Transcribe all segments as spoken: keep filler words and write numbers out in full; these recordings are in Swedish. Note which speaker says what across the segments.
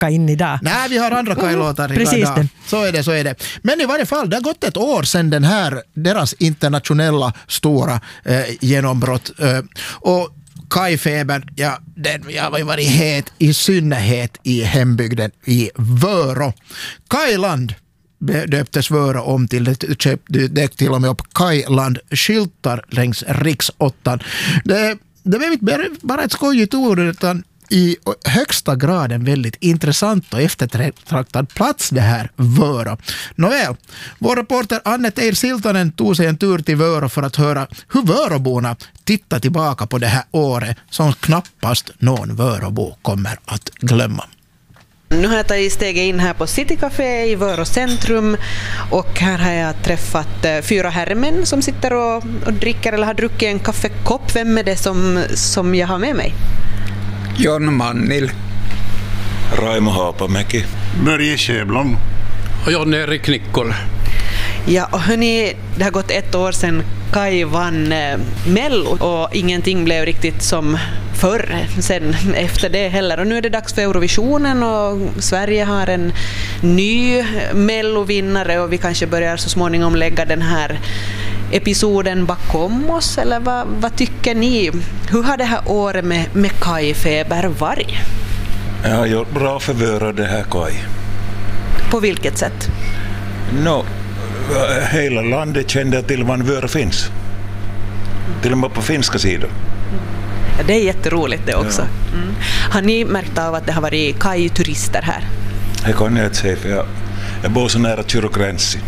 Speaker 1: packa in idag.
Speaker 2: Nej, vi har andra Kaj-låtar
Speaker 1: mm, precis
Speaker 2: idag.
Speaker 1: Det.
Speaker 2: Så är det, så är det. Men i varje fall, det har gått ett år sedan den här, deras internationella stora eh, genombrott. Eh, och Kaj-febern, ja, den har ju varit het i synnerhet i hembygden i Vörå. Kajland döptes Vörå om till, det dök till och med upp Kajland-skyltar längs riksåttan. Det, det var inte bara ett skojigt ord, utan i högsta grad en väldigt intressant och eftertraktad plats det här Vörå. Nåväl, vår reporter Anne Teir Siltanen tog sig en tur till Vörå för att höra hur Vöråborna tittar tillbaka på det här året som knappast någon Vöråbo kommer att glömma.
Speaker 3: Nu har jag tagit steget in här på City Café i Vörå centrum och här har jag träffat fyra herrmän som sitter och, och dricker eller har druckit en kaffekopp. Vem är det som, som jag har med mig?
Speaker 4: Jon Mannil.
Speaker 5: Raimo Haapamäki.
Speaker 6: Börje Sjöblom.
Speaker 7: Och Jan-Erik Nikkol.
Speaker 3: Ja, och hörni, det har gått ett år sedan Kaj vann eh, Mello och ingenting blev riktigt som förr sen efter det heller. Och nu är det dags för Eurovisionen och Sverige har en ny Mellovinnare och vi kanske börjar så småningom lägga den här episoden bakom oss, eller vad, vad tycker ni? Hur har det här året med, med Kaj-feber varit?
Speaker 5: Jag har gjort bra för Vörå det här Kaj.
Speaker 3: På vilket sätt?
Speaker 5: No, hela landet kände till var Vörå finns. Till och med på finska sidan.
Speaker 3: Ja, det är jätteroligt det också.
Speaker 5: Ja.
Speaker 3: Mm. Har ni märkt av att det har varit Kaj-turister här?
Speaker 5: Det kan jag inte säga, för jag, jag bor så nära kyrkogränsen.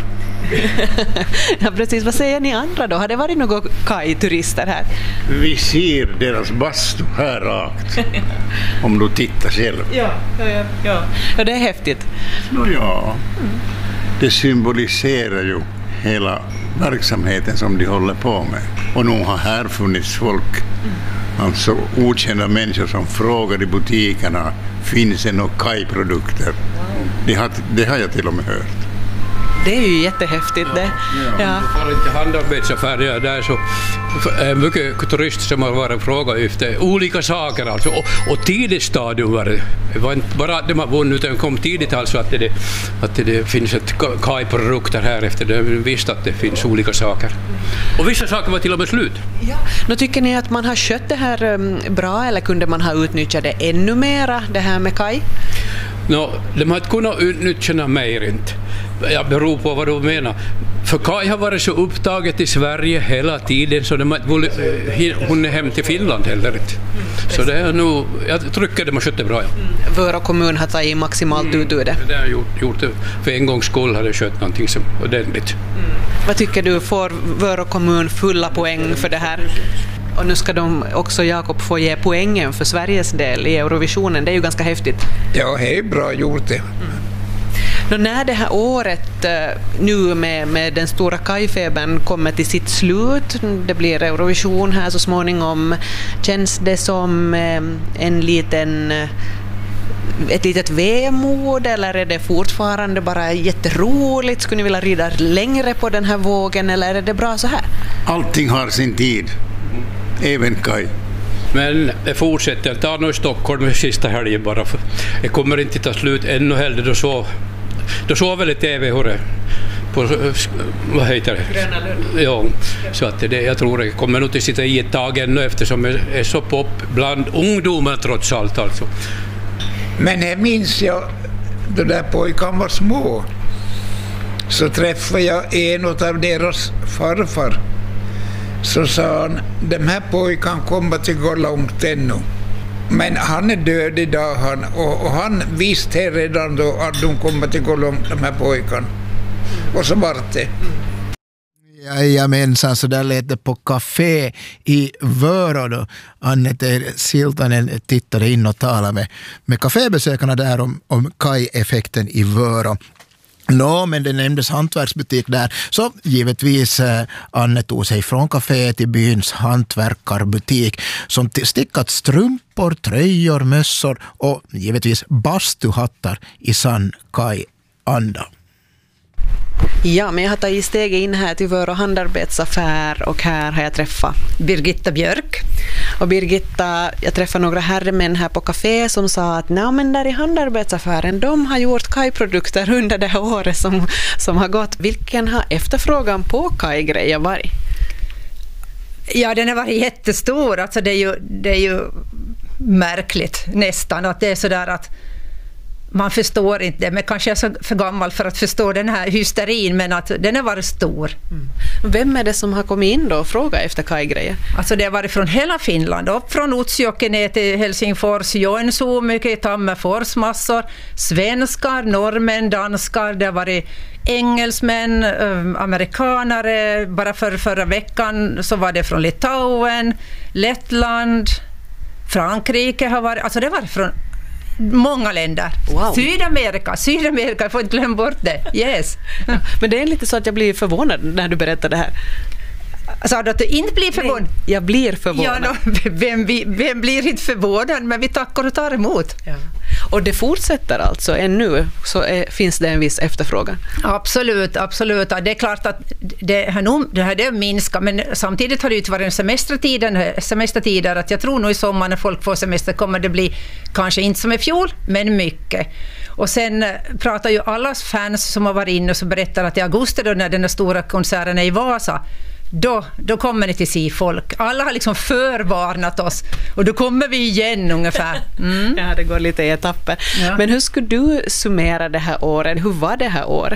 Speaker 3: Ja, precis. Vad säger ni andra då? Har det varit några Kaj-turister här?
Speaker 6: Vi ser deras bastu här rakt. Om du tittar själv.
Speaker 3: Ja, ja, ja. ja. ja det är häftigt.
Speaker 6: No, ja, det symboliserar ju hela verksamheten som de håller på med. Och nu har här funnits folk, alltså okända människor som frågar i butikerna, finns det några Kaj-produkter? Det har, det har jag till och med hört.
Speaker 3: Det är ju jättehäftigt det.
Speaker 7: Ja. Ja. Om du får inte handarbetsaffärer där så är mycket turister som har varit frågat efter olika saker alltså. Och, och tidigt stadium var det. Det var inte bara att de har vunnit utan kom tidigt alltså att det, att det finns ett Kaj-produkter här efter det. Vi visste att det finns olika saker. Och vissa saker var till och med slut.
Speaker 3: Ja. Nu tycker ni att man har skött det här um, bra eller kunde man ha utnyttjat det ännu mera, det här med Kaj?
Speaker 7: No, de har inte kunnat utnyttja mer inte. Jag beror på vad du menar. För Kaj har varit så upptaget i Sverige hela tiden så de har inte hunnit hem till Finland heller inte. Så det är nog, jag tycker de har skött det bra. Ja.
Speaker 3: Vörå kommun har tagit maximalt mm. ut ur det.
Speaker 7: Det har gjort, gjort det. För en gångs skull har det skött någonting som ordentligt.
Speaker 3: Mm. Vad tycker du, får Vörå kommun fulla poäng för det här? Och nu ska de också, Jakob, få ge poängen för Sveriges del i Eurovisionen. Det är ju ganska häftigt.
Speaker 4: Ja, det är bra gjort det.
Speaker 3: Mm. Nå, när det här året nu med, med den stora Kaj-febern kommer till sitt slut, det blir Eurovision här så småningom, känns det som en liten, ett litet vemod eller är det fortfarande bara jätteroligt? Skulle ni vilja rida längre på den här vågen eller är det bra så här?
Speaker 6: Allting har sin tid, även Kaj.
Speaker 7: Men det fortsätter. Ta nu i Stockholm i sista helgen bara. För det kommer inte ta slut ännu heller. Då så, då så väl i tv hörre. På, vad heter det?
Speaker 3: Gröna Lund.
Speaker 7: Ja, så att det, jag tror det kommer nog att sitta i ett tag ännu eftersom det är så pop bland ungdomar trots allt alltså.
Speaker 4: Men jag minns jag, då där pojkarna var små, så träffade jag en av deras farfar. Så sa han, de här pojkarna kommer till gå långt ännu. Men han är död idag han, och, och han visste redan då att de kommer till gå långt, de här pojkarna. Och så var det.
Speaker 2: Jajamensan, så där lät det på café i Vörå då. Anne Teir Siltanen tittade in och talade med, med kafébesökarna där om, om Kaj-effekten i Vörå. Nå, men det nämndes hantverksbutik där. Så givetvis eh, Anne tog sig från kaféet till byns hantverkarbutik som stickat strumpor, tröjor, mössor och givetvis bastuhattar i sann Kaj-anda.
Speaker 3: Ja, men jag har tagit steget in här till vår handarbetsaffär och här har jag träffat
Speaker 1: Birgitta Björk.
Speaker 3: Och Birgitta, jag träffade några herrmän här på café som sa att nej, men där i handarbetsaffären, de har gjort kajprodukter under det här året som, som har gått. Vilken har efterfrågan på kajgrejer varit?
Speaker 1: Ja, den har varit jättestor. Alltså det är ju, det är ju märkligt nästan att det är så där att man förstår inte, men kanske är så för gammal för att förstå den här hysterin, men att den har varit stor.
Speaker 3: Mm. Vem är det som har kommit in då och frågat efter kajgrejer?
Speaker 1: Alltså det har varit från hela Finland, upp från Utsjoki ner till Helsingfors, Joensuu, mycket Tammerfors, massor, svenskar, norrmän, danskar, det har varit engelsmän, äh, amerikanare, bara för förra veckan så var det från Litauen, Lettland, Frankrike har varit, alltså det var från många länder.
Speaker 3: Wow.
Speaker 1: Sydamerika, Sydamerika, jag får inte glömma bort det. Yes.
Speaker 3: Ja, men det är lite så att jag blir förvånad när du berättar det här.
Speaker 1: Sa du att du inte blir förvånad?
Speaker 3: Nej, jag blir förvånad.
Speaker 1: Ja, no, vem, vem blir inte förvånad? Men vi tackar och tar emot.
Speaker 3: Ja. Och det fortsätter alltså ännu, så är, finns det en viss efterfrågan?
Speaker 1: Absolut, absolut. Det är klart att det här, nog, det här det minskar, men samtidigt har det ju varit en semestertiden, semestertider, att jag tror nog i sommar när folk får semester kommer det bli kanske inte som i fjol, men mycket. Och sen pratar ju allas fans som har varit inne och så berättar att i augusti då när den stora konserten är i Vasa, Då, då kommer ni till se folk. Alla har liksom förvarnat oss. Och då kommer vi igen ungefär. Mm.
Speaker 3: Ja, det går lite i etapper. Ja. Men hur skulle du summera det här året? Hur var det här året?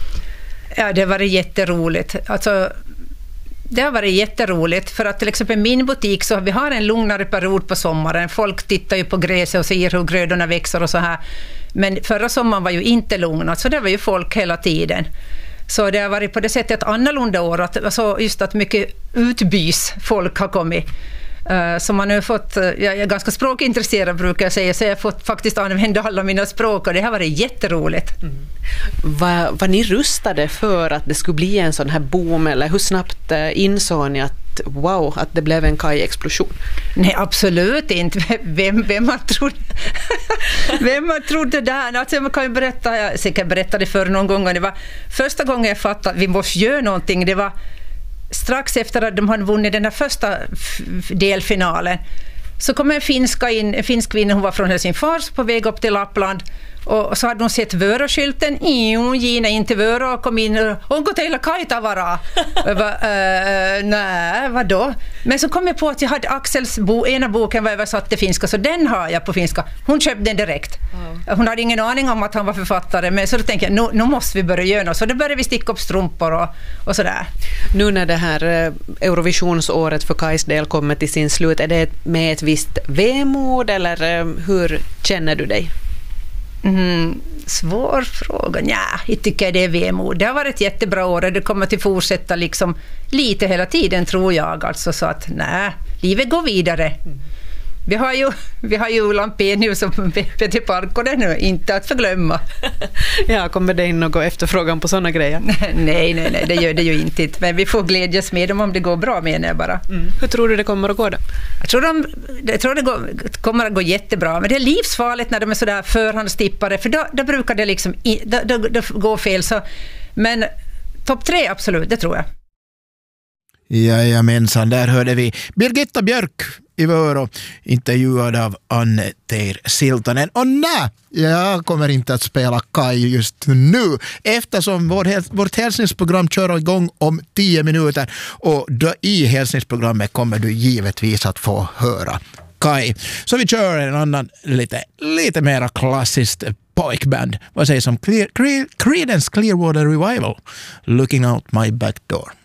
Speaker 1: Ja, det var jätteroligt. Alltså, det har varit jätteroligt. För att till exempel min butik så vi har en lugnare period på sommaren. Folk tittar ju på gräset och ser hur grödorna växer och så här. Men förra sommaren var ju inte lugnat. Så det var ju folk hela tiden. Så det har varit på det sättet annorlunda år, att, alltså just att mycket utbys folk har kommit. Uh, så man har fått, uh, jag är ganska språkintresserad brukar jag säga, så jag har fått faktiskt använda alla mina språk och det har varit jätteroligt. Mm.
Speaker 3: Var, var ni rustade för att det skulle bli en sån här boom, eller hur snabbt uh, insåg ni att wow, att det blev en kajexplosion?
Speaker 1: Nej, absolut inte. Vem, vem har trott vem har trott det där? Alltså, jag kan ju berätta, jag säkert berättade för någon gång, det var första gången jag fattade att vi måste göra någonting, det var strax efter att de hade vunnit den här första delfinalen. Så kom en finska in, en finsk kvinna, hon var från Helsingfors på väg upp till Lappland. Och så hade hon sett Vörå-skylten. Hon gina in till Vörå och kom in och hon går till Kaitavara. Jag bara, äh, nej, vadå? Men så kom jag på att jag hade Axels bo, ena boken var översatt till finska, så den har jag på finska. Hon köpte den direkt. Mm. Hon hade ingen aning om att han var författare, men så då tänkte jag, nu, nu måste vi börja göra något. Så då började vi sticka upp strumpor och, och sådär.
Speaker 3: Nu när det här Eurovisionsåret för Kajs del kommer till sin slut, är det med ett visst vemod eller hur känner du dig?
Speaker 1: Mm, svår fråga. Ja, jag tycker det är vemod. Det har varit ett jättebra år och det kommer att fortsätta liksom lite hela tiden, tror jag. Alltså, så att nej, livet går vidare. Mm. Vi har ju, vi har ju Lampenius och Peter Parkkonen nu, inte att förglömma.
Speaker 3: Ja, kommer det in någon efterfrågan på sådana grejer?
Speaker 1: nej, nej, nej, det gör det ju inte. Men vi får glädjas med dem om det går bra, menar jag bara.
Speaker 3: Mm. Hur tror du det kommer att gå då?
Speaker 1: Jag tror, de, jag tror det går, kommer att gå jättebra. Men det är livsfarligt när de är sådär förhandstippade, för då, då brukar det liksom då, då, då gå fel. Så, men topp tre, absolut, det tror jag.
Speaker 2: Jajamensan, där hörde vi Birgitta Björk i Vörå, intervjuad av Anne Teir Siltanen. Och nej, jag kommer inte att spela Kaj just nu, eftersom vår, vårt hälsningsprogram kör igång om tio minuter, och då i hälsningsprogrammet kommer du givetvis att få höra Kaj. Så vi kör en annan lite, lite mer klassiskt pojkband. Vad sägs om Clear, Clear, Creedence Clearwater Revival, Looking Out My Back Door?